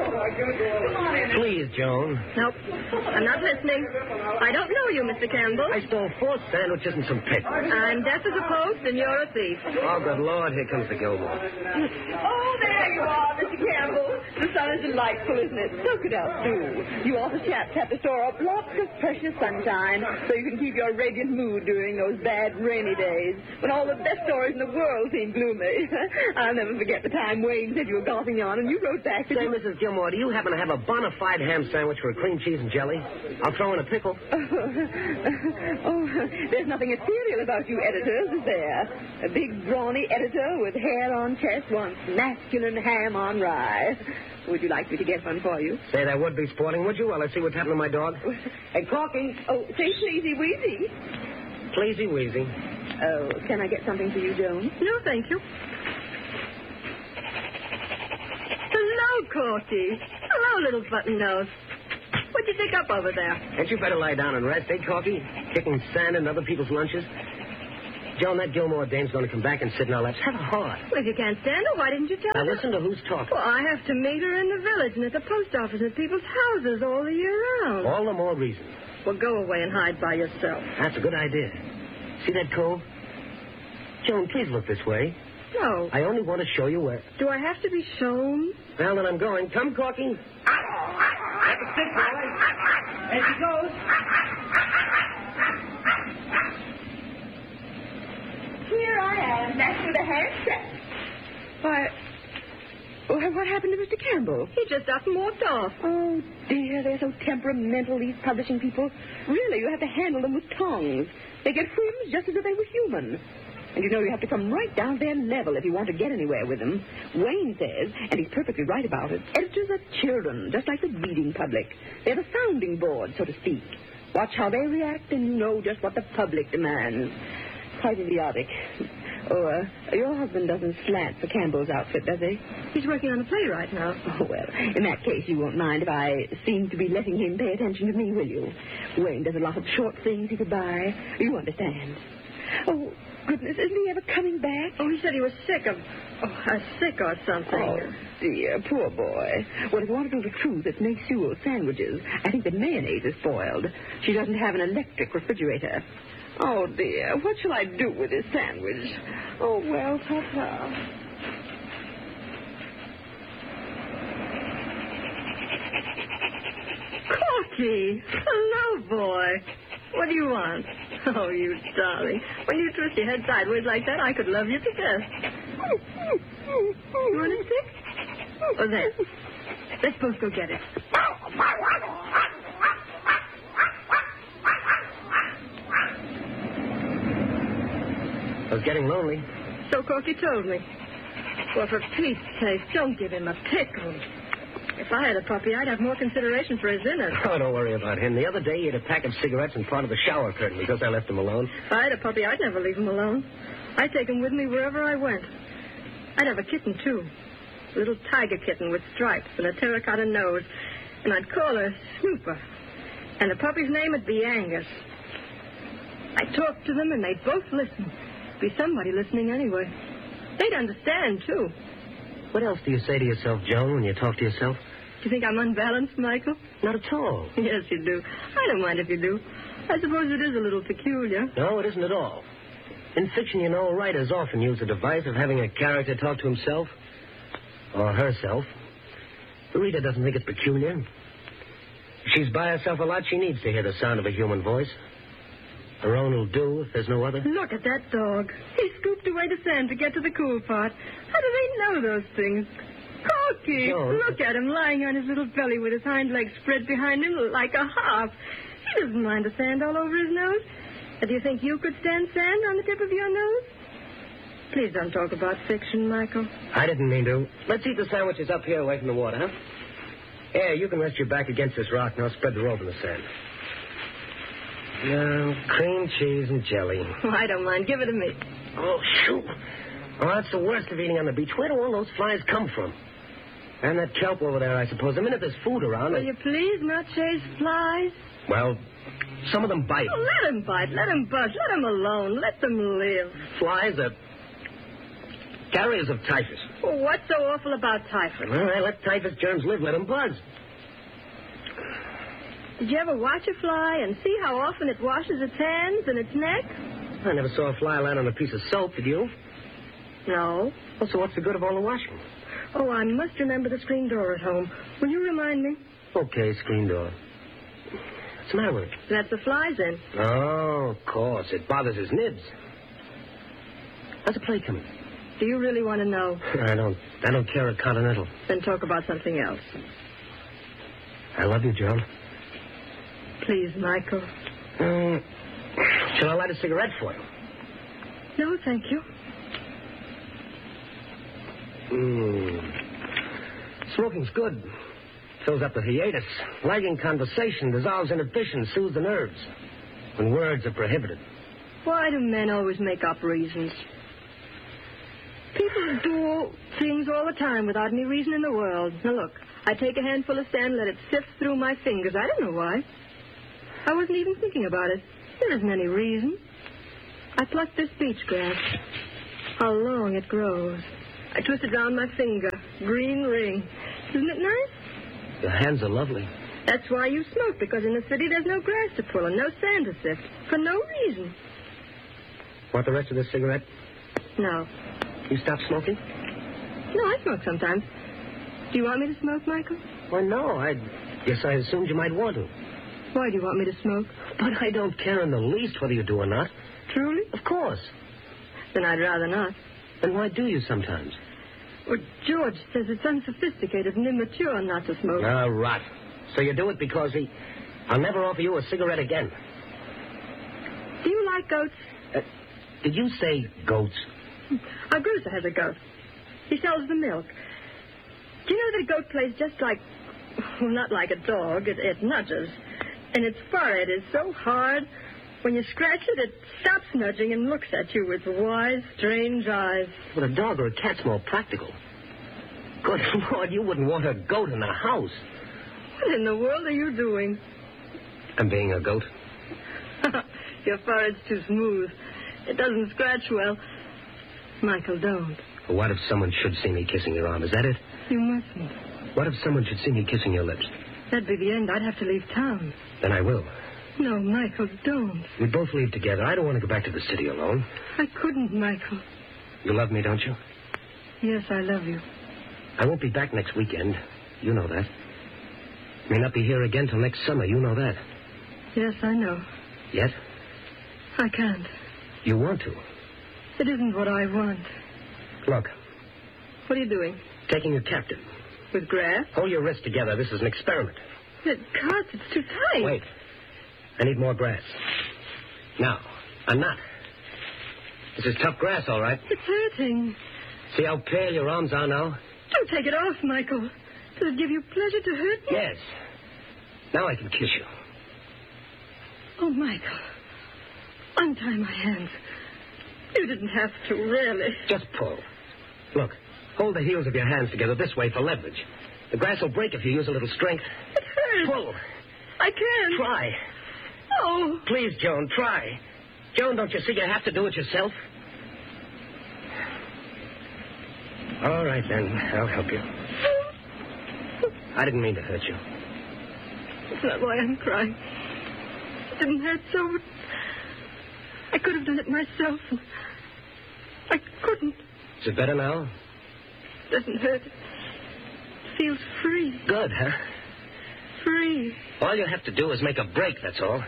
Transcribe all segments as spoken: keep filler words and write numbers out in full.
Please, Joan. Nope. I'm not listening. I don't know you, Mister Campbell. I stole four sandwiches and some pickles. I'm deaf as a post, and you're a thief. Oh, good Lord, here comes the Gilmore. Oh, there you are, Mister Campbell. The sun is delightful, isn't it? Soak it up, do. You office chaps have to store up lots of precious sunshine so you can keep your radiant mood during those bad rainy days when all the best stories in the world seem gloomy. I'll never forget the time Wayne said you were golfing on, and you wrote back to Say, Missus Gilmore, do you happen to have a bona fide ham sandwich for a cream cheese and jelly? I'll throw in a pickle. Oh, there's nothing ethereal about you editors, is there? A big, brawny editor with hair on chest wants masculine ham on rye. Would you like me to get one for you? Say, that would be sporting, would you? While I see what's happening to my dog. Hey, Corky. Oh, say Pleasy Weezy. Pleasy Weezy. Oh, can I get something for you, Joan? No, thank you. Hello, Corky. Hello, little button nose. What'd you pick up over there? Ain't you better lie down and rest, eh, Corky? Kicking sand in other people's lunches? Joan, that Gilmore dame's going to come back and sit in our laps. Have a heart. Well, if you can't stand her, why didn't you tell Now, her? listen to who's talking. Well, I have to meet her in the village and at the post office and at people's houses all the year round. All the more reason. Well, go away and hide by yourself. That's a good idea. See that cove? Joan, please look this way. No. I only want to show you where. Do I have to be shown? Well, then I'm going. Come, Corky. That's a stick, boy. There she goes. Here I am, back to the handset. Why, why, what happened to Mister Campbell? He just up and walked off. Oh, dear, they're so temperamental, these publishing people. Really, you have to handle them with tongues. They get whims just as if they were human. And you know you have to come right down to their level if you want to get anywhere with them. Wayne says, and he's perfectly right about it, editors are children, just like the reading public. They're the sounding board, so to speak. Watch how they react and you know just what the public demands. Quite idiotic. Oh, uh, your husband doesn't slant for Campbell's outfit, does he? He's working on a play right now. Oh, well, in that case, you won't mind if I seem to be letting him pay attention to me, will you? Wayne does a lot of short things he could buy. You understand. Oh, goodness, isn't he ever coming back? Oh, he said he was sick of... Oh, uh, sick or something. Oh, dear, poor boy. Well, if you want to know the truth, it's May Sewell's sandwiches. I think the mayonnaise is spoiled. She doesn't have an electric refrigerator. Oh, dear, what shall I do with this sandwich? Oh, well, Papa. Corky! Hello, boy. What do you want? Oh, you darling. When you twist your head sideways like that, I could love you to death. You want a stick? Oh, there. Let's both go get it. I was getting lonely. So Corky told me. Well, for Pete's sake, don't give him a pickle. If I had a puppy, I'd have more consideration for his innards. Oh, don't worry about him. The other day, he had a pack of cigarettes in front of the shower curtain because I left him alone. If I had a puppy, I'd never leave him alone. I'd take him with me wherever I went. I'd have a kitten, too. A little tiger kitten with stripes and a terracotta nose. And I'd call her Snooper. And the puppy's name would be Angus. I'd talk to them, and they'd both listen. Be somebody listening anyway. They'd understand, too. What else do you say to yourself, Joan, when you talk to yourself? Do you think I'm unbalanced, Michael? Not at all. Yes, you do. I don't mind if you do. I suppose it is a little peculiar. No, it isn't at all. In fiction, you know, writers often use the device of having a character talk to himself or herself. The reader doesn't think it's peculiar. If she's by herself a lot, she needs to hear the sound of a human voice. Her own will do if there's no other. Look at that dog. He scooped away the sand to get to the cool part. How do they know those things? Corky, Joan. Look at him lying on his little belly with his hind legs spread behind him like a harp. He doesn't mind the sand all over his nose. And do you think you could stand sand on the tip of your nose? Please don't talk about fiction, Michael. I didn't mean to. Let's eat the sandwiches up here away from the water, huh? Yeah, you can rest your back against this rock, and I'll spread the robe in the sand. No, cream cheese and jelly. Oh, I don't mind. Give it to me. Oh, shoot. Oh, that's the worst of eating on the beach. Where do all those flies come from? And that kelp over there, I suppose. The minute there's food around... Will I... you please not chase flies? Well, some of them bite. Oh, let them bite. Let them buzz. Let them alone. Let them live. Flies are carriers of typhus. Well, what's so awful about typhus? Well, I let typhus germs live. Let them buzz. Did you ever watch a fly and see how often it washes its hands and its neck? I never saw a fly land on a piece of soap, did you? No. Well, so what's the good of all the washing? Oh, I must remember the screen door at home. Will you remind me? Okay, screen door. What's the matter with it? That's the flies in. Oh, of course. It bothers his nibs. How's the play coming? Do you really want to know? I don't. I don't care a continental. Then talk about something else. I love you, Joan. Please, Michael. Um, shall I light a cigarette for you? No, thank you. Mm. Smoking's good. Fills up the hiatus. Lagging conversation dissolves inhibition, soothes the nerves. When words are prohibited. Why do men always make up reasons? People do all, things all the time without any reason in the world. Now, look, I take a handful of sand, let it sift through my fingers. I don't know why. I wasn't even thinking about it. There isn't any reason. I plucked this beach grass. How long it grows. I twist it round my finger. Green ring. Isn't it nice? Your hands are lovely. That's why you smoke, because in the city there's no grass to pull and no sand to sift. For no reason. Want the rest of this cigarette? No. You stop smoking? No, I smoke sometimes. Do you want me to smoke, Michael? Why, no. I guess I assumed you might want to. Why do you want me to smoke? But I don't care in the least whether you do or not. Truly? Of course. Then I'd rather not. Then why do you sometimes? Well, George says it's unsophisticated and immature not to smoke. Ah, rot. So you do it because he... I'll never offer you a cigarette again. Do you like goats? Uh, did you say goats? Our grocer has a goat. He sells the milk. Do you know that a goat plays just like... Well, not like a dog. It, it nudges. And its forehead is so hard... When you scratch it, it stops nudging and looks at you with wise, strange eyes. But a dog or a cat's more practical. Good Lord, you wouldn't want a goat in the house. What in the world are you doing? I'm being a goat. Your forehead's too smooth. It doesn't scratch well. Michael, don't. Well, what if someone should see me kissing your arm? Is that it? You mustn't. What if someone should see me kissing your lips? That'd be the end. I'd have to leave town. Then I will. No, Michael, don't. We both leave together. I don't want to go back to the city alone. I couldn't, Michael. You love me, don't you? Yes, I love you. I won't be back next weekend. You know that. May not be here again till next summer. You know that. Yes, I know. Yet? I can't. You want to? It isn't what I want. Look. What are you doing? Taking you captive. With grass? Hold your wrists together. This is an experiment. It cuts. It's too tight. Wait. I need more grass. Now, a knot. This is tough grass, all right. It's hurting. See how pale your arms are now? Don't take it off, Michael. Does it give you pleasure to hurt me? Yes. Now I can kiss you. Oh, Michael. Untie my hands. You didn't have to, really. Just pull. Look, hold the heels of your hands together this way for leverage. The grass will break if you use a little strength. It hurts. Pull. I can't. Try. Oh. Please, Joan, try. Joan, don't you see you have to do it yourself? All right, then. I'll help you. I didn't mean to hurt you. That's not why I'm crying. It didn't hurt so, but I could have done it myself. I couldn't. Is it better now? It doesn't hurt. It feels free. Good, huh? Free. All you have to do is make a break, that's all.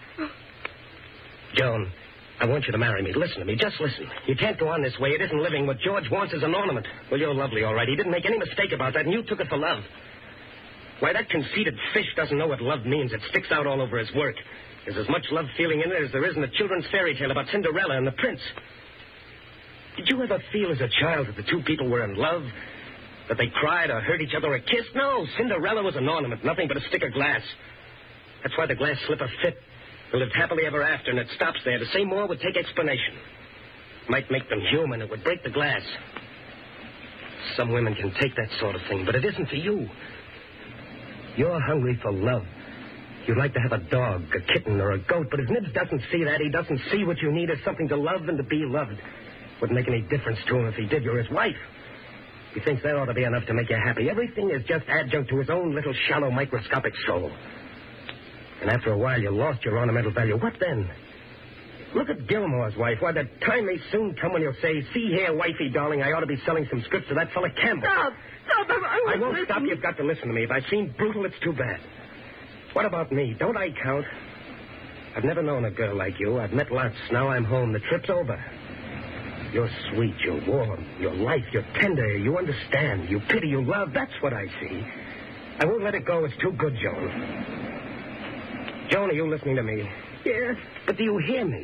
Joan, I want you to marry me. Listen to me. Just listen. You can't go on this way. It isn't living. What George wants is an ornament. Well, you're lovely, all right. He didn't make any mistake about that, and you took it for love. Why, that conceited fish doesn't know what love means. It sticks out all over his work. There's as much love feeling in it as there is in the children's fairy tale about Cinderella and the prince. Did you ever feel as a child that the two people were in love? That they cried or hurt each other or kissed? No, Cinderella was an ornament, nothing but a stick of glass. That's why the glass slipper fit. They lived happily ever after, and it stops there. To say more would take explanation. Might make them human. It would break the glass. Some women can take that sort of thing, but it isn't for you. You're hungry for love. You'd like to have a dog, a kitten, or a goat, but if Nibs doesn't see that, he doesn't see what you need is something to love and to be loved. Wouldn't make any difference to him if he did. You're his wife. He thinks that ought to be enough to make you happy. Everything is just adjunct to his own little shallow microscopic soul. And after a while, you lost your ornamental value. What then? Look at Gilmore's wife. Why, the time may soon come when you'll say, see here, wifey, darling, I ought to be selling some scripts to that fella Campbell. Stop. Stop. I, I, I won't listen. stop. You've got to listen to me. If I seem brutal, it's too bad. What about me? Don't I count? I've never known a girl like you. I've met lots. Now I'm home. The trip's over. You're sweet. You're warm. You're light. You're tender. You understand. You pity. You love. That's what I see. I won't let it go. It's too good, Joan. Joan, are you listening to me? Yes. But do you hear me?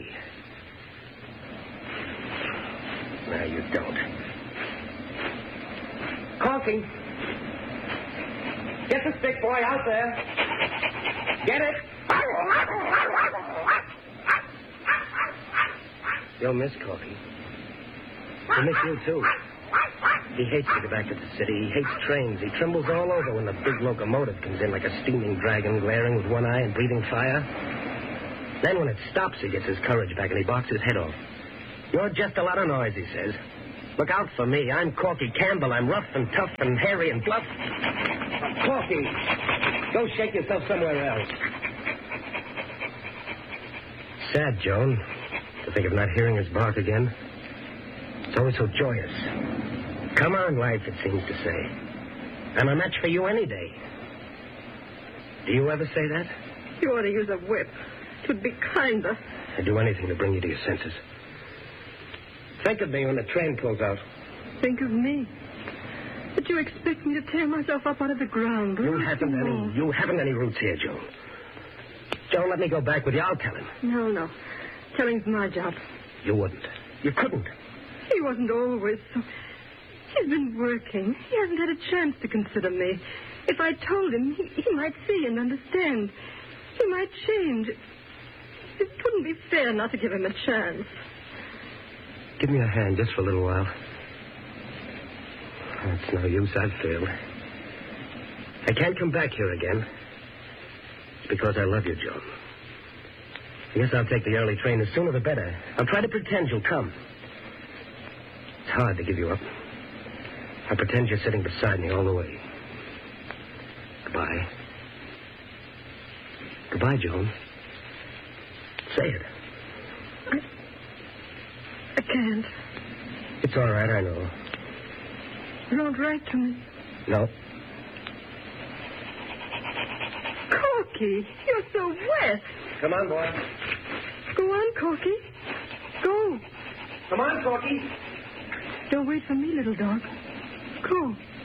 No, you don't. Corky. Get the stick, boy, out there. Get it. You'll miss Corky. He'll miss you, too. He hates to get back to the city. He hates trains. He trembles all over when the big locomotive comes in like a steaming dragon, glaring with one eye and breathing fire. Then when it stops, he gets his courage back and he barks his head off. You're just a lot of noise, he says. Look out for me. I'm Corky Campbell. I'm rough and tough and hairy and bluff. Corky, go shake yourself somewhere else. Sad, Joan, to think of not hearing his bark again. It's always so joyous. Come on, life, it seems to say. I'm a match for you any day. Do you ever say that? You ought to use a whip. It would be kinder. I'd do anything to bring you to your senses. Think of me when the train pulls out. Think of me. But you expect me to tear myself up out of the ground. You haven't any. You haven't any roots here, Joan. Joan, let me go back with you. I'll tell him. No, no. Telling's my job. You wouldn't. You couldn't. He wasn't always so. He's been working. He hasn't had a chance to consider me. If I told him, he, he might see and understand. He might change. It wouldn't be fair not to give him a chance. Give me a hand just for a little while. It's no use. I've failed. I can't come back here again. It's because I love you, Joan. I guess I'll take the early train. The sooner the better. I'll try to pretend you'll come. It's hard to give you up. I'll pretend you're sitting beside me all the way. Goodbye. Goodbye, Joan. Say it. I... I can't. It's all right, I know. You don't write to me. No. Corky, you're so wet. Come on, boy. Go on, Corky. Go. Come on, Corky. Don't wait for me, little dog. Go.